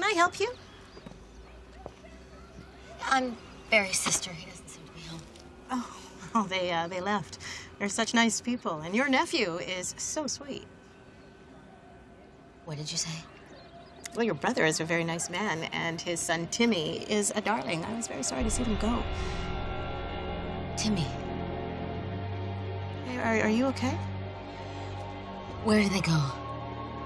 Can I help you? I'm Barry's sister. He doesn't seem to be home. Oh, they left. They're such nice people, and your nephew is so sweet. What did you say? Well, your brother is a very nice man, and his son Timmy is a darling. I was very sorry to see them go. Timmy. Hey, are you okay? Where did they go?